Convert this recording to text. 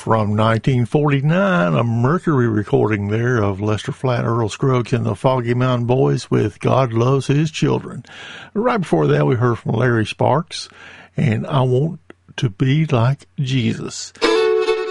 from 1949, a Mercury recording there of Lester Flatt, Earl Scruggs, and the Foggy Mountain Boys with God Loves His Children. Right before that, we heard from Larry Sparks and I Want to Be Like Jesus.